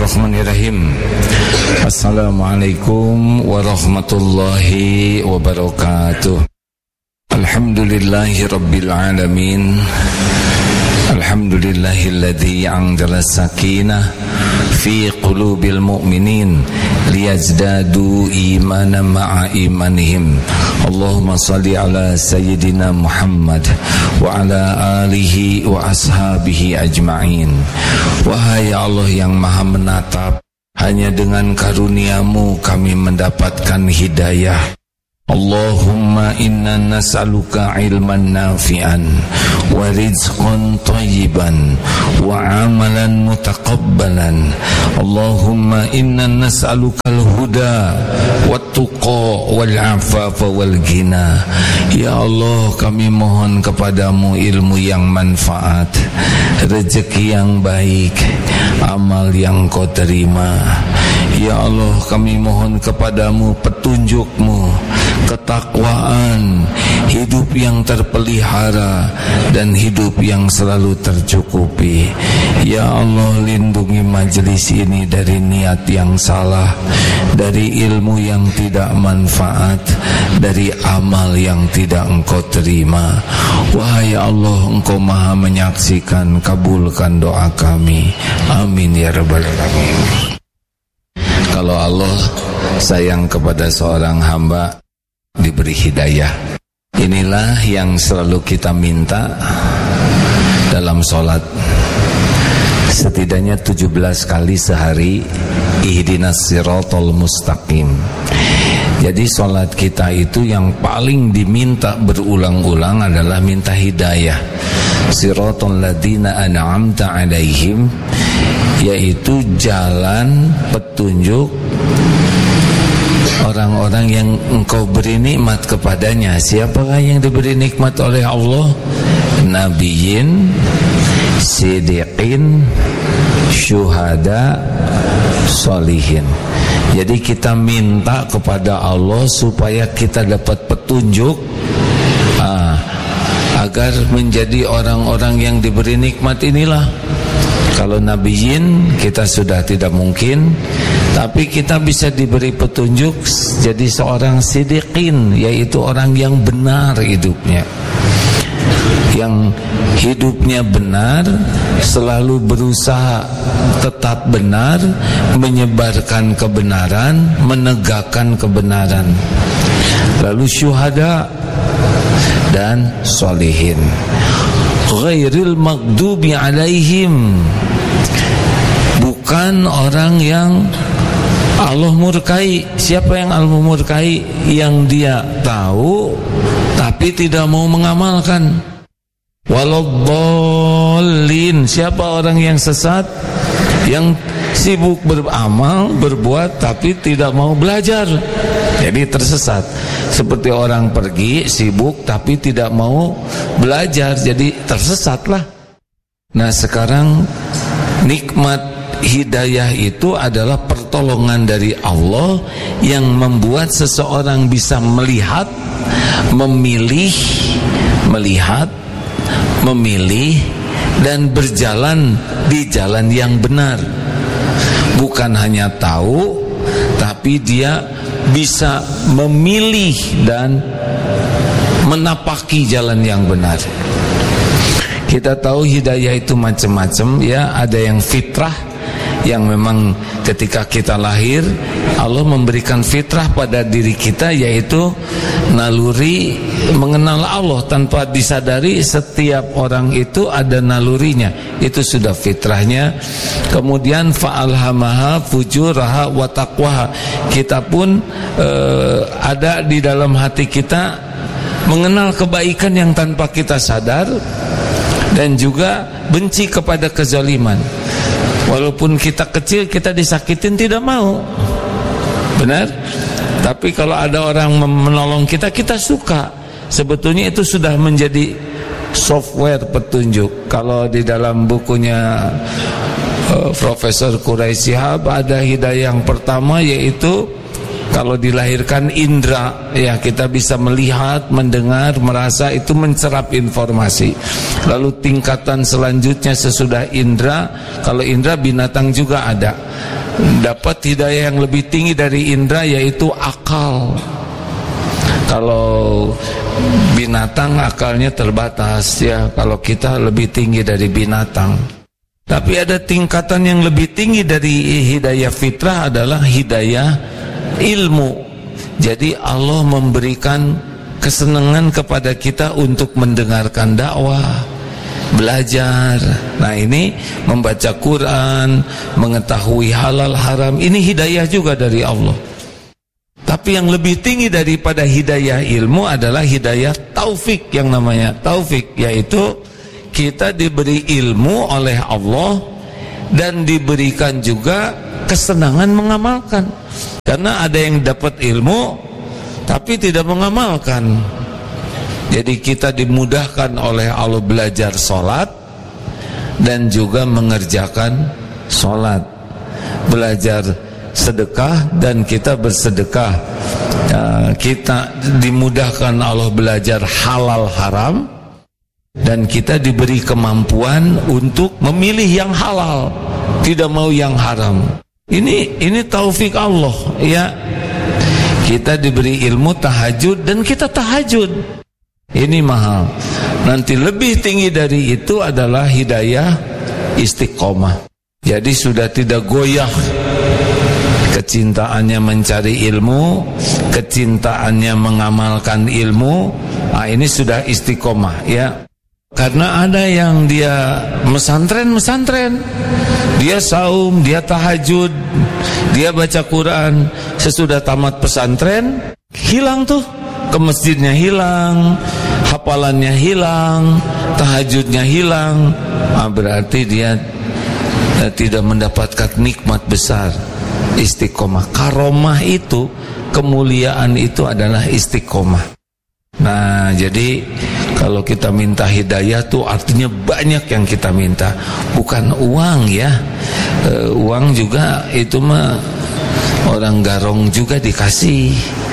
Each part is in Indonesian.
Bismillahirrahmanirrahim. Assalamualaikum warahmatullahi wabarakatuh. Alhamdulillahi rabbil alamin. Alhamdulillahilladzi anzala sakinah fi qulubil mu'minin liyazdadu imanan ma'a imanihim. Allahumma salli ala sayyidina Muhammad wa ala alihi wa ashabihi ajma'in. Wahai Allah yang maha menatap, hanya dengan karunia-Mu kami mendapatkan hidayah. Allahumma inna nas'aluka ilman nafi'an wa rizqan tayyiban wa amalan mutaqabbalan. Allahumma inna nas'aluka al-huda wat-tuqa wal-afafa wal-ghina. Ya Allah, kami mohon kepadamu ilmu yang manfaat, rezeki yang baik, amal yang kau terima. Ya Allah, kami mohon kepadamu petunjuk-Mu, ketakwaan, hidup yang terpelihara dan hidup yang selalu tercukupi. Ya Allah, lindungi majelis ini dari niat yang salah, dari ilmu yang tidak manfaat, dari amal yang tidak Engkau terima. Wahai Allah, Engkau maha menyaksikan, kabulkan doa kami. Amin ya rabbal alamin. Kalau Allah sayang kepada seorang hamba, diberi hidayah. Inilah yang selalu kita minta dalam sholat. Setidaknya 17 kali sehari, ihdinas siratal mustaqim. Jadi sholat kita itu yang paling diminta berulang-ulang adalah minta hidayah. Siratal ladzina an'amta alaihim, yaitu jalan petunjuk orang-orang yang Engkau beri nikmat kepadanya. Siapakah yang diberi nikmat oleh Allah? Nabiyyin, siddiqin, syuhada, sholihin. Jadi kita minta kepada Allah supaya kita dapat petunjuk agar menjadi orang-orang yang diberi nikmat inilah. Kalau nabiyyin kita sudah tidak mungkin, tapi kita bisa diberi petunjuk jadi seorang siddiqin, yaitu orang yang benar hidupnya, yang hidupnya benar, selalu berusaha tetap benar, menyebarkan kebenaran, menegakkan kebenaran. Lalu syuhada dan sholihin. Ghairil maghdubi alaihim, bukan orang yang Allah murkai. Siapa yang Allah murkai? Yang dia tahu tapi tidak mau mengamalkan. Waladhdallin, siapa orang yang sesat? Yang sibuk beramal, berbuat tapi tidak mau belajar, jadi tersesat. Seperti orang pergi sibuk tapi tidak mau belajar, jadi tersesatlah. Nah, sekarang nikmat hidayah itu adalah pertolongan dari Allah yang membuat seseorang bisa melihat, memilih, dan berjalan di jalan yang benar. Bukan hanya tahu, tapi dia bisa memilih dan menapaki jalan yang benar. Kita tahu hidayah itu macam-macam ya. Ada yang fitrah, yang memang ketika kita lahir Allah memberikan fitrah pada diri kita, yaitu naluri mengenal Allah tanpa disadari. Setiap orang itu ada nalurinya, itu sudah fitrahnya. Kemudian fa'alhamaha fujuraha wa taqwaha, kita pun ada di dalam hati kita mengenal kebaikan yang tanpa kita sadar, dan juga benci kepada kezaliman. Walaupun kita kecil, kita disakitin tidak mau, benar? Tapi kalau ada orang menolong kita, kita suka. Sebetulnya itu sudah menjadi software petunjuk. Kalau di dalam bukunya Profesor Quraisy Shihab ada hidayah yang pertama, yaitu Kalau dilahirkan indera, ya kita bisa melihat, mendengar, merasa, itu mencerap informasi. Lalu tingkatan selanjutnya sesudah indera, kalau indera binatang juga ada, dapat hidayah yang lebih tinggi dari indera, yaitu akal. Kalau binatang akalnya terbatas, ya kalau kita lebih tinggi dari binatang. Tapi ada tingkatan yang lebih tinggi dari hidayah fitrah, adalah hidayah ilmu. Jadi Allah memberikan kesenangan kepada kita untuk mendengarkan dakwah, belajar. Nah ini membaca Quran, mengetahui halal haram, ini hidayah juga dari Allah. Tapi yang lebih tinggi daripada hidayah ilmu adalah hidayah taufik. Yang namanya taufik, yaitu kita diberi ilmu oleh Allah dan diberikan juga kesenangan mengamalkan. Karena ada yang dapat ilmu tapi tidak mengamalkan. Jadi kita dimudahkan oleh Allah belajar sholat dan juga mengerjakan sholat, belajar sedekah dan kita bersedekah. Kita dimudahkan Allah belajar halal haram dan kita diberi kemampuan untuk memilih yang halal, tidak mau yang haram. Ini taufik Allah, ya. Kita diberi ilmu tahajud dan kita tahajud. Ini mahal. Nanti lebih tinggi dari itu adalah hidayah istiqomah. Jadi sudah tidak goyah kecintaannya mencari ilmu, kecintaannya mengamalkan ilmu. Nah, ini sudah istiqomah, ya. Karena ada yang dia mesantren, dia saum, dia tahajud, dia baca Quran. Sesudah tamat pesantren, hilang tuh, ke masjidnya hilang, hafalannya hilang, tahajudnya hilang. Nah, berarti dia tidak mendapatkan nikmat besar istiqomah. Karomah itu, kemuliaan itu adalah istiqomah. Nah, jadi kalau kita minta hidayah tuh artinya banyak yang kita minta, bukan uang, ya. Uang juga itu mah orang garong juga dikasih.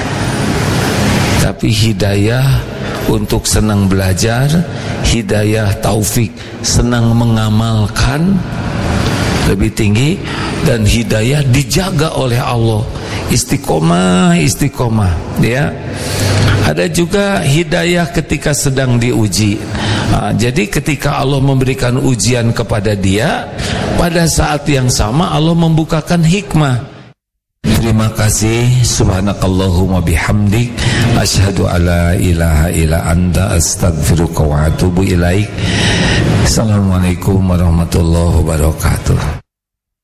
Tapi hidayah untuk senang belajar, hidayah taufik senang mengamalkan lebih tinggi, dan hidayah dijaga oleh Allah, istiqomah, ya. Ada juga hidayah ketika sedang diuji. Jadi ketika Allah memberikan ujian kepada dia, pada saat yang sama Allah membukakan hikmah. Terima kasih. Subhanakallahumma bihamdik, asyhadu alla ilaha illa anta, astaghfiruka wa atubu ilaik. Assalamualaikum warahmatullahi wabarakatuh.